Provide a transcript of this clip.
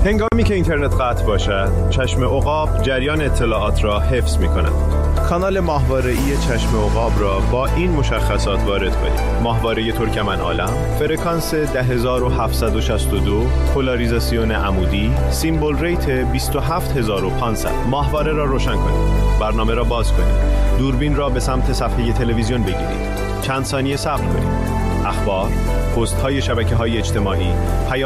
هنگامی که اینترنت قطع باشد، چشم عقاب جریان اطلاعات را حفظ می‌کند. کانال ماهواره‌ای چشم عقاب را با این مشخصات وارد کنید: ماهواره ترکمن عالم، فرکانس 10762، پولاریزاسیون عمودی، سیمبل ریت 27500. ماهواره را روشن کنید. برنامه را باز کنید. دوربین را به سمت صفحه تلویزیون بگیرید. چند ثانیه صبر کنید. اخبار، پست‌های شبکه‌های اجتماعی،